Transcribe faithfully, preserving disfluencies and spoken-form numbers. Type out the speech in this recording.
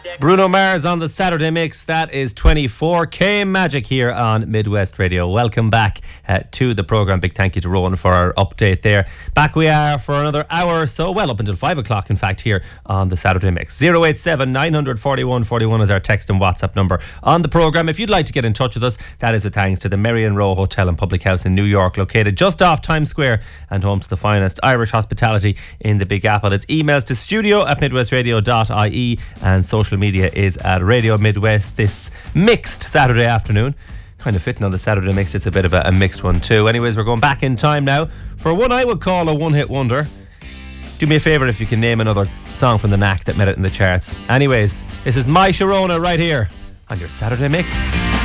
Bruno Mars on the Saturday Mix. That is twenty-four K Magic here on Midwest Radio. Welcome back uh, to the programme. Big thank you to Rowan for our update there. Back we are for another hour or so, well up until five o'clock in fact, here on the Saturday Mix. zero eight seven, nine four one, four one is our text and WhatsApp number on the programme. If you'd like to get in touch with us, that is with thanks to the Merrion Row Hotel and Public House in New York, located just off Times Square and home to the finest Irish hospitality in the Big Apple. It's emails to studio at midwestradio dot I E and social media is at Radio Midwest this mixed Saturday afternoon. Kind of fitting on the Saturday Mix, it's a bit of a, a mixed one too. Anyways, we're going back in time now for one I would call a one-hit wonder. Do me a favour if you can name another song from the Knack that made it in the charts. Anyways, this is My Sharona right here on your Saturday Mix.